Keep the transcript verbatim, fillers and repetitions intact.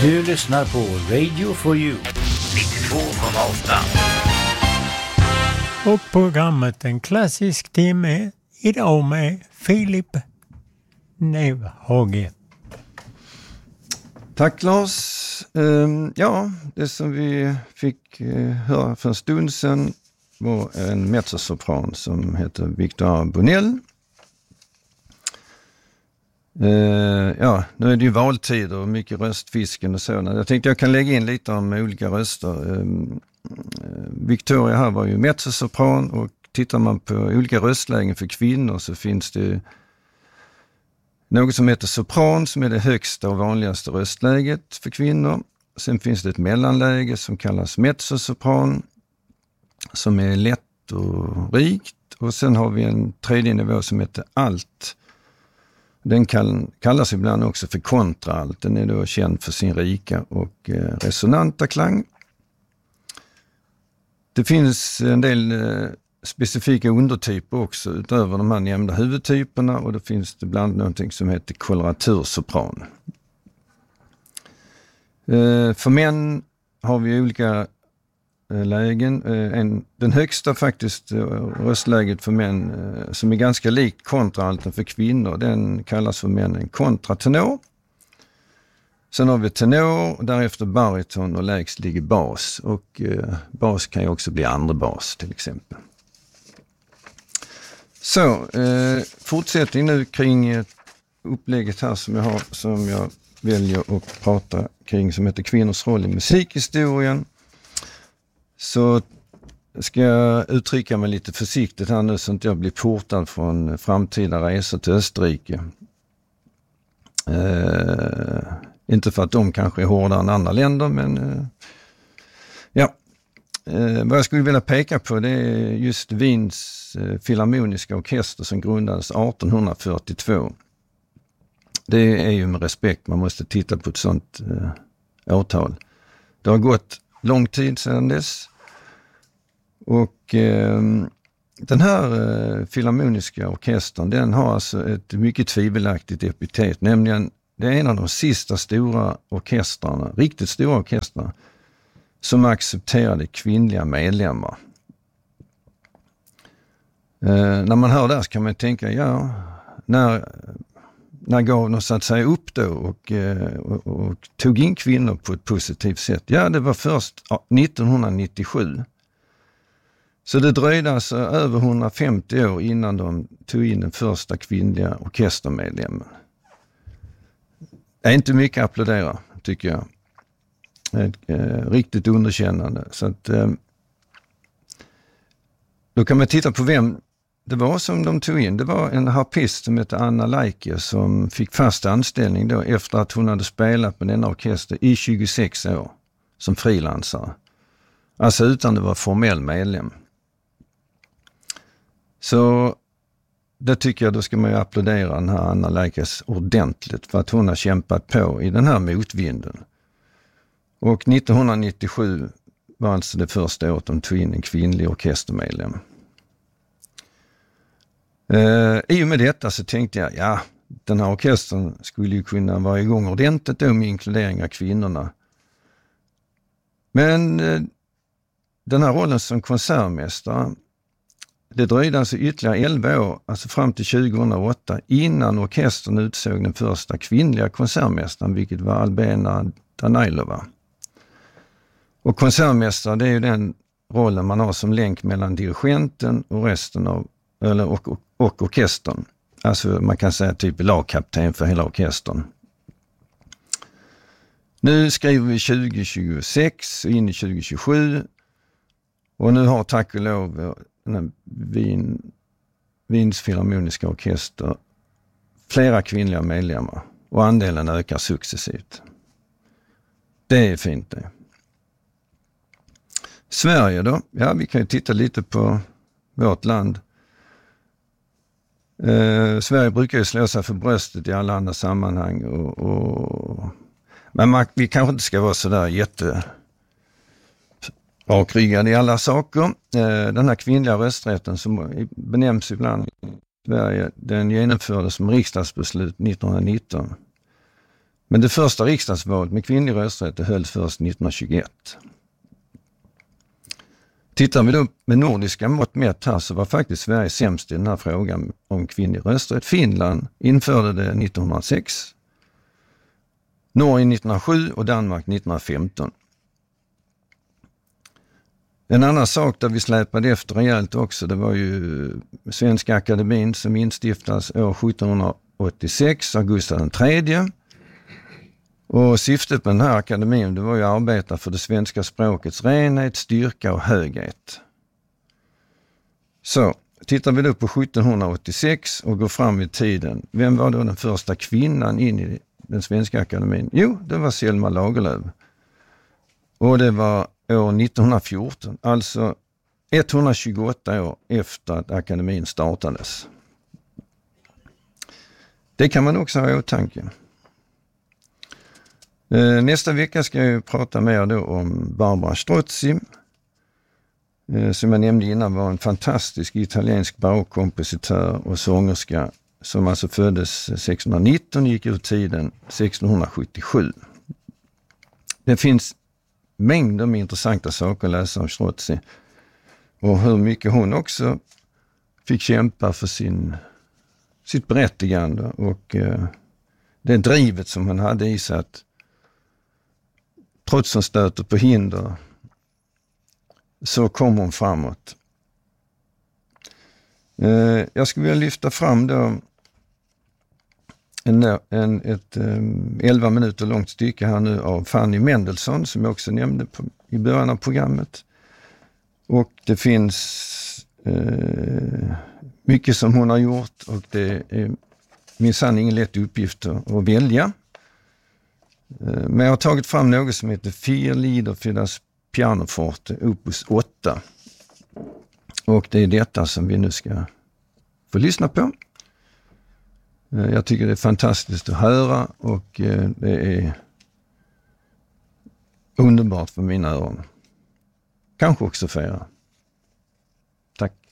Du lyssnar på Radio for You nittiotvå komma åtta. Och programmet En klassisk timme idag med Filip Nevhage. Tack Lars. Um, ja, det som vi fick uh, höra för en stund sedan var en mezzosopran som heter Victoria Bonell. Uh, ja, nu är det ju valtider och mycket röstfisken och sådana. Jag tänkte jag kan lägga in lite om olika röster. Um, uh, Victoria här var ju mezzosopran, och tittar man på olika röstlägen för kvinnor så finns det något som heter sopran, som är det högsta och vanligaste röstläget för kvinnor. Sen finns det ett mellanläge som kallas mezzosopran, som är lätt och rikt. Och sen har vi en tredje nivå som heter alt. Den kan, kallas ibland också för kontraalt. Den är då känd för sin rika och eh, resonanta klang. Det finns en del eh, specifika undertyper också utöver de här nämnda huvudtyperna, och då finns det bland någonting som heter koloratursopran. Eh, för män har vi olika eh, lägen. Eh, en, den högsta faktiskt eh, röstläget för män eh, som är ganska likt kontraalten för kvinnor, den kallas för män en kontratenor. Sen har vi tenor, därefter bariton och lägst ligger bas, och eh, bas kan ju också bli andra bas till exempel. Så, eh, fortsättning nu kring eh, upplägget här som jag har, som jag väljer att prata kring, som heter kvinnors roll i musikhistorien. Så ska jag uttrycka mig lite försiktigt här nu så att jag blir portad från framtida resor till Österrike. Eh, inte för att de kanske är hårdare än andra länder, men eh, ja. Eh, vad jag skulle vilja peka på, det är just Wiens eh, filharmoniska orkester som grundades arton fyrtiotvå. Det är ju med respekt, man måste titta på ett sånt eh, årtal. Det har gått lång tid sedan dess, och eh, den här eh, filharmoniska orkestern, den har alltså ett mycket tvivelaktigt epitet, nämligen det är en av de sista stora orkestrarna, riktigt stora orkestrarna, som accepterade kvinnliga medlemmar. Eh, när man hör det så kan man tänka, ja, när, när gav de så att säga upp då och, eh, och, och tog in kvinnor på ett positivt sätt? Ja, det var först nittonhundranittiosju. Så det dröjde alltså över hundrafemtio år innan de tog in den första kvinnliga orkestermedlemmen. Det är inte mycket att applådera, tycker jag. Ett eh, riktigt underkännande. Så att, eh, då kan man titta på vem det var som de tog in. Det var en harpist som heter Anna Leike som fick fast anställning då efter att hon hade spelat med denna orkester i tjugosex år som frilansare. Alltså utan att vara formell medlem. Så det tycker jag, då ska man ju applådera den här Anna Leikes ordentligt för att hon har kämpat på i den här motvinden. Och nittonhundranittiosju var alltså det första året de tog in en kvinnlig orkestermedlem. Eh, I och med detta så tänkte jag, ja, den här orkestern skulle ju kunna vara igång ordentligt då med inkludering av kvinnorna. Men eh, den här rollen som konsertmästare, det dröjde alltså ytterligare elva år, alltså fram till tjugohundraåtta, innan orkestern utsåg den första kvinnliga konsertmästaren, vilket var Albena Danilova. Och konsertmästare, det är ju den rollen man har som länk mellan dirigenten och resten av, eller och, och, och orkestern. Alltså man kan säga typ lagkapten för hela orkestern. Nu skriver vi tjugo tjugosex och in i tjugo tjugosju, och nu har tack och lov den här Wien, Wiens filharmoniska orkester flera kvinnliga medlemmar, och andelen ökar successivt. Det är fint det. Sverige då? Ja, vi kan ju titta lite på vårt land. Eh, Sverige brukar ju slå sig för bröstet i alla andra sammanhang. Och, och, men man, vi kanske inte ska vara så där jätte rakryggade i alla saker. Eh, den här kvinnliga rösträtten som benämns ibland i Sverige, den genomfördes som riksdagsbeslut nittonhundranitton. Men det första riksdagsvalet med kvinnlig rösträtt det hölls först nittonhundratjugoett. Tittar vi då med nordiska mått mätt här så var faktiskt Sverige sämst i den här frågan om kvinnlig rösträtt. Finland införde det nittonhundrasex, Norge nittonhundrasju och Danmark nittonhundrafemton. En annan sak där vi släpade efter rejält också, det var ju Svenska Akademin som instiftades år sjuttonhundraåttiosex av Gustav den tredje. Och syftet med den här akademin det var ju att arbeta för det svenska språkets renhet, styrka och höghet. Så, tittar vi då på sjuttonhundraåttiosex och går fram i tiden. Vem var då den första kvinnan in i den svenska akademin? Jo, det var Selma Lagerlöf. Och det var år nittonhundrafjorton, alltså etthundratjugoåtta år efter att akademin startades. Det kan man också ha i åtanke. Nästa vecka ska jag prata mer då om Barbara Strozzi, som jag nämnde innan var en fantastisk italiensk barockkompositör och sångerska som alltså föddes sextonhundranitton och gick ur tiden sextonhundrasjuttiosju. Det finns mängder med intressanta saker att läsa om Strozzi och hur mycket hon också fick kämpa för sin, sitt berättigande och eh, det drivet som hon hade i sig att trots hon stöter på hinder så kom hon framåt. Eh, jag skulle vilja lyfta fram då en, en, ett um, elva minuter långt stycke här nu av Fanny Mendelssohn som jag också nämnde på, i början av programmet. Och det finns eh, mycket som hon har gjort och det är minsann ingen lätt uppgift att, att välja. Eh, men jag har tagit fram något som heter Vier Lieder för das Pianoforte, opus åtta. Och det är detta som vi nu ska få lyssna på. Jag tycker det är fantastiskt att höra och det är underbart för mina öron. Kanske också för er. Tack.